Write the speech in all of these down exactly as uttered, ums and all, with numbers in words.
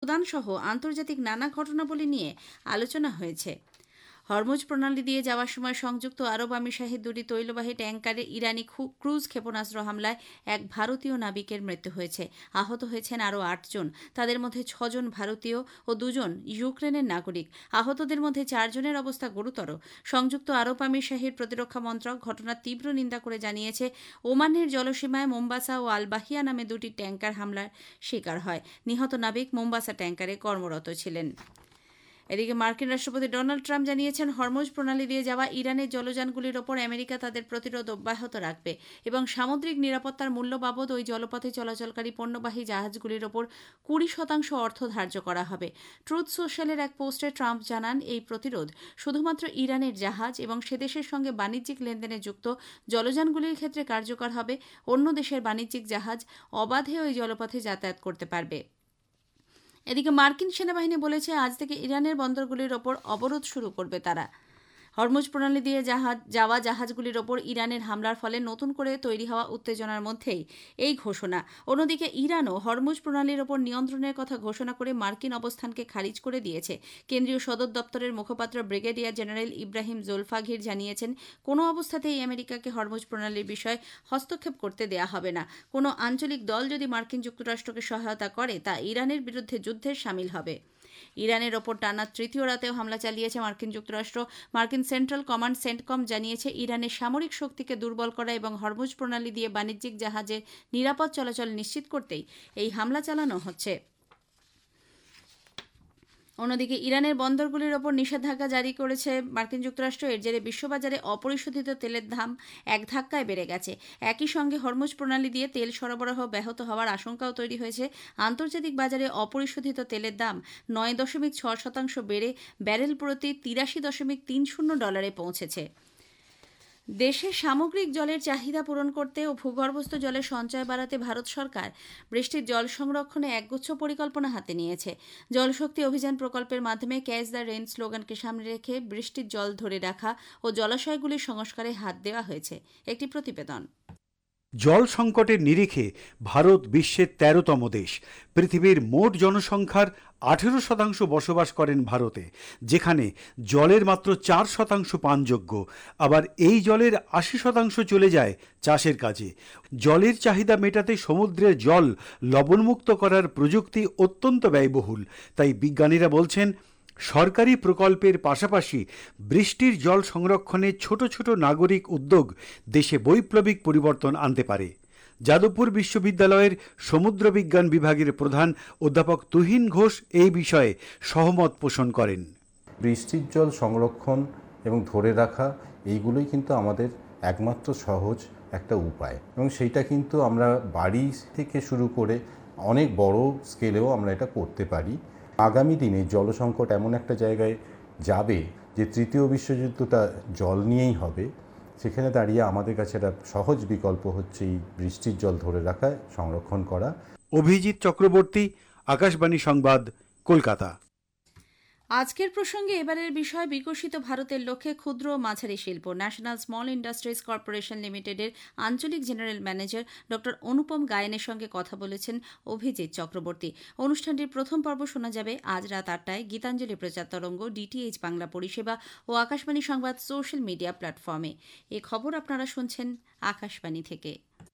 Sudan সহ আন্তর্জাতিক নানা ঘটনাবলী নিয়ে আলোচনা হয়েছে। হরমুজ প্রণালী দিয়ে যাওয়ার সময় সংযুক্ত আরব আমিরশাহির দুটি তৈলবাহী ট্যাঙ্কারে ইরানি ক্রুজ ক্ষেপণাস্ত্র হামলায় এক ভারতীয় নাবিকের মৃত্যু হয়েছে। আহত হয়েছেন আরও আটজন। তাদের মধ্যে ছজন ভারতীয় ও দুজন ইউক্রেনের নাগরিক। আহতদের মধ্যে চারজনের অবস্থা গুরুতর। সংযুক্ত আরব আমিরশাহির প্রতিরক্ষা মন্ত্রক ঘটনার তীব্র নিন্দা করে জানিয়েছে, ওমানের জলসীমায় মোম্বাসা ও আল বাহিয়া নামে দুটি ট্যাঙ্কার হামলার শিকার হয়। নিহত নাবিক মোম্বাসা ট্যাঙ্কারে কর্মরত ছিলেন। এদিকে মার্কিন রাষ্ট্রপতি ডোনাল্ড ট্রাম্প জানিয়েছেন, হরমুজ প্রণালী দিয়ে যাওয়া ইরানের জলযানগুলির ওপর আমেরিকা তাদের প্রতিরোধ অব্যাহত রাখবে এবং সামুদ্রিক নিরাপত্তার মূল্য বাবদ ওই জলপথে চলাচলকারী পণ্যবাহী জাহাজগুলির ওপর কুড়ি শতাংশ অর্থ ধার্য করা হবে। ট্রুথ সোশ্যালের এক পোস্টে ট্রাম্প জানান, এই প্রতিরোধ শুধুমাত্র ইরানের জাহাজ এবং সে দেশের সঙ্গে বাণিজ্যিক লেনদেনে যুক্ত জলযানগুলির ক্ষেত্রে কার্যকর হবে। অন্য দেশের বাণিজ্যিক জাহাজ অবাধে ওই জলপথে যাতায়াত করতে পারবে। এদিকে মার্কিন সেনাবাহিনী বলেছে, আজ থেকে ইরানের বন্দরগুলির ওপর অবরোধ শুরু করবে তারা। হরমুজ প্রণালী দিয়ে জাহাজ যাওয়া জাহাজগুলির ওপর ইরানের হামলার ফলে নতুন করে তৈরি হওয়া উত্তেজনার মধ্যেই এই ঘোষণা। অন্যদিকে ইরানও হরমুজ প্রণালীর ওপর নিয়ন্ত্রণের কথা ঘোষণা করে মার্কিন অবস্থানকে খারিজ করে দিয়েছে। কেন্দ্রীয় সদর দপ্তরের মুখপাত্র ব্রিগেডিয়ার জেনারেল ইব্রাহিম জোলফাঘির জানিয়েছেন, কোনো অবস্থাতেই আমেরিকাকে হরমুজ প্রণালীর বিষয়ে হস্তক্ষেপ করতে দেয়া হবে না। কোনো আঞ্চলিক দল যদি মার্কিন যুক্তরাষ্ট্রকে সহায়তা করে, তা ইরানের বিরুদ্ধে যুদ্ধের সামিল হবে। ইরানের ওপর টানা তৃতীয় রাতেও হামলা চালিয়েছে মার্কিন যুক্তরাষ্ট্র। মার্কিন সেন্ট্রাল কমান্ড সেন্টকম জানিয়েছে, ইরানের সামরিক শক্তিকে দুর্বল করা এবং হরমুজ প্রণালী দিয়ে বাণিজ্যিক জাহাজের নিরাপদ চলাচল নিশ্চিত করতেই এই হামলা চালানো হচ্ছে। অন্যদিকে ইরানের বন্দরগুলির ওপর নিষেধাজ্ঞা জারি করেছে মার্কিন যুক্তরাষ্ট্র। এর জেরে বিশ্ববাজারে অপরিশোধিত তেলের দাম এক ধাক্কায় বেড়ে গেছে। একই সঙ্গে হরমুজ প্রণালী দিয়ে তেল সরবরাহ ব্যাহত হওয়ার আশঙ্কাও তৈরি হয়েছে। আন্তর্জাতিক বাজারে অপরিশোধিত তেলের দাম নয় দশমিক ছয় শতাংশ বেড়ে ব্যারেল প্রতি তিরাশি দশমিক তিন শূন্য ডলারে পৌঁছেছে। দেশে সামগ্রিক জলের চাহিদা পূরণ করতে ও ভূগর্ভস্থ জলের সঞ্চয় বাড়াতে ভারত সরকার বৃষ্টির জল সংরক্ষণে একগুচ্ছ পরিকল্পনা হাতে নিয়েছে। জলশক্তি অভিযান প্রকল্পের মাধ্যমে ক্যাচ দ্য রেইন স্লোগানকে সামনে রেখে বৃষ্টির জল ধরে রাখা ও জলাশয়গুলির সংস্কারে হাত দেওয়া হয়েছে। একটি প্রতিবেদন। জল সংকটের নিরিখে ভারত বিশ্বের তেরোতম দেশ। পৃথিবীর মোট জনসংখ্যার আঠেরো শতাংশ বসবাস করেন ভারতে, যেখানে জলের মাত্র চার শতাংশ পানযোগ্য। আবার এই জলের আশি শতাংশ চলে যায় চাষের কাজে। জলের চাহিদা মেটাতে সমুদ্রের জল লবণমুক্ত করার প্রযুক্তি অত্যন্ত ব্যয়বহুল। তাই বিজ্ঞানীরা বলছেন, সরকারি প্রকল্পের পাশাপাশি বৃষ্টির জল সংরক্ষণে ছোট ছোট নাগরিক উদ্যোগ দেশে বৈপ্লবিক পরিবর্তন আনতে পারে। যাদবপুর বিশ্ববিদ্যালয়ের সমুদ্র বিজ্ঞান বিভাগের প্রধান অধ্যাপক তুহিন ঘোষ এই বিষয়ে সহমত পোষণ করেন। বৃষ্টির জল সংরক্ষণ এবং ধরে রাখা এইগুলোই কিন্তু আমাদের একমাত্র সহজ একটা উপায়, এবং সেইটা কিন্তু আমরা বাড়ি থেকে শুরু করে অনেক বড় স্কেলেও আমরা এটা করতে পারি। আগামী দিনে জলসংকট এমন একটা জায়গায় যাবে যে তৃতীয় বিশ্বযুদ্ধটা জল নিয়েই হবে। সেখানে দাঁড়িয়ে আমাদের কাছে একটা সহজ বিকল্প হচ্ছে এই বৃষ্টির জল ধরে রাখা, সংরক্ষণ করা। অভিজিৎ চক্রবর্তী, আকাশবাণী সংবাদ, কলকাতা। আজকের প্রসঙ্গে এবারের বিষয়, বিকশিত ভারতের লক্ষ্যে ক্ষুদ্র ও মাঝারি শিল্প। ন্যাশনাল স্মল ইন্ডাস্ট্রিজ কর্পোরেশন লিমিটেডের আঞ্চলিক জেনারেল ম্যানেজার ডক্টর অনুপম গায়েনের সঙ্গে কথা বলেছেন অভিজিৎ চক্রবর্তী। অনুষ্ঠানটির প্রথম পর্ব শোনা যাবে আজ রাত আটটায় গীতাঞ্জলি প্রচার তরঙ্গ, ডিটিএইচ বাংলা পরিষেবা ও আকাশবাণী সংবাদ সোশ্যাল মিডিয়া প্ল্যাটফর্মে। এ খবর আপনারা শুনছেন আকাশবাণী থেকে।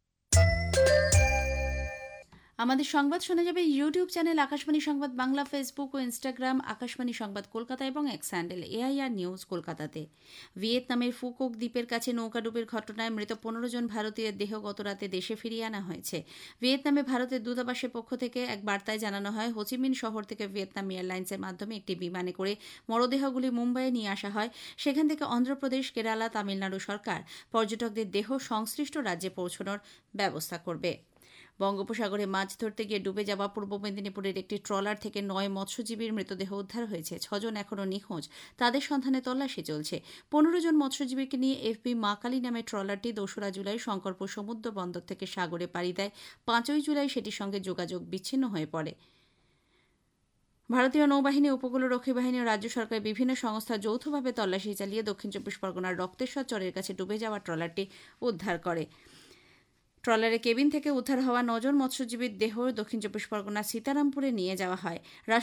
আমাদের সংবাদ শোনা যাবে ইউটিউব চ্যানেল আকাশবাণী সংবাদ বাংলা, ফেসবুক ও ইনস্টাগ্রাম আকাশবাণী সংবাদ কলকাতা এবং এক্স হ্যান্ডেল এআইআর নিউজ কলকাতাতে। ভিয়েতনামের ফুকক দ্বীপের কাছে নৌকাডুবির ঘটনায় মৃত পনেরো জন ভারতীয়ের দেহ গত রাতে দেশে ফিরিয়ে আনা হয়েছে। ভিয়েতনামে ভারতের দূতাবাসের পক্ষ থেকে এক বার্তায় জানানো হয়, হোচিমিন শহর থেকে ভিয়েতনাম এয়ারলাইন্সের মাধ্যমে একটি বিমানে করে মরদেহগুলি মুম্বাইয়ে নিয়ে আসা হয়। সেখান থেকে অন্ধ্রপ্রদেশ, কেরালা, তামিলনাড়ু সরকার পর্যটকদের দেহ সংশ্লিষ্ট রাজ্যে পৌঁছানোর ব্যবস্থা করবে। বঙ্গোপসাগরে মাছ ধরতে গিয়ে ডুবে যাওয়া পূর্ব মেদিনীপুরের একটি ট্রলার থেকে নয় মৎস্যজীবীর মৃতদেহ উদ্ধার হয়েছে। ছজন এখনও নিখোঁজ, তাদের সন্ধানে তল্লাশি চলছে। পনেরো জন মৎস্যজীবীকে নিয়ে এফবি মা কালী নামে ট্রলারটি দোসরা জুলাই শঙ্করপুর সমুদ্র বন্দর থেকে সাগরে পাড়ি দেয়। পাঁচই জুলাই সেটির সঙ্গে যোগাযোগ বিচ্ছিন্ন হয়ে পড়ে। ভারতীয় নৌবাহিনী, উপকূলরক্ষী বাহিনী ও রাজ্য সরকারের বিভিন্ন সংস্থা যৌথভাবে তল্লাশি চালিয়ে দক্ষিণ চব্বিশ পরগনার রক্তেশ্বর চরের কাছে ডুবে যাওয়া ট্রলারটি উদ্ধার করে। ট্রলারের কেবিন থেকে উদ্ধার হওয়া নজন মৎস্যজীবীর দেহ দক্ষিণ চব্বিশ পরগনার সীতারামপুরে নিয়ে যাওয়া হয়।